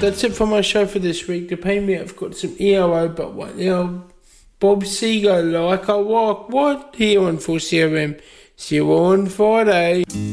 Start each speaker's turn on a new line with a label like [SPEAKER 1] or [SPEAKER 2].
[SPEAKER 1] that's it for my show for this week. To pay me, I've got some ERO, but what the hell? Bob Seger, like I walk, what? Here on 4CRM. See you on Friday.